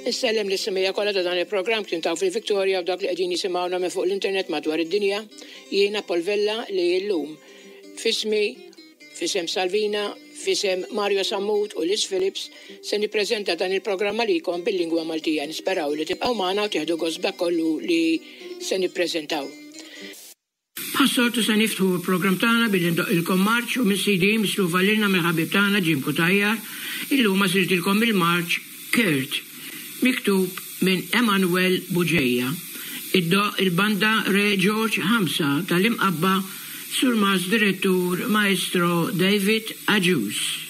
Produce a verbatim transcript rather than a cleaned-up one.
Nissellem l-issimija kollha ta' dan il-programm kien taw fil-Victoria u dak li qegħdin jisimgħuna minn fuq l-internet madwar id-dinja. Jiena Polvella li llum fismi, fisem Salvina, fisem Mario Sammut u Liz Phillips se nippreżenta dan il-programm għalikom bil-lingwa Maltija. Nisperaw li tibqgħu magħna u tieħdu gost dak kollu li se nippreżentaw. Ħassortu se niftħu il-programm tagħna billi ndoqilkom marċ u mis-sidi mislufa lilna mill-ħabib tagħna Ġim Kutajjar. Illum ma siltilkom il-marċ Kurt, miktub minn Emanuel Buġeja. Iddoq il-banda Re George Hamsa tal-imqabba Surmas Direttur Maestro David Ajus.